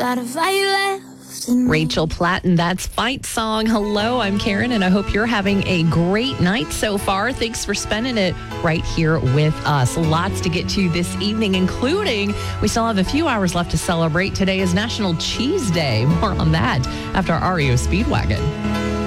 That if I left and Rachel Platt, and that's Fight Song. Hello, I'm Karen, and I hope you're having a great night so far. Thanks for spending it right here with us. Lots to get to this evening, including we still have a few hours left to celebrate. Today is National Cheese Day. More on that after REO Speedwagon.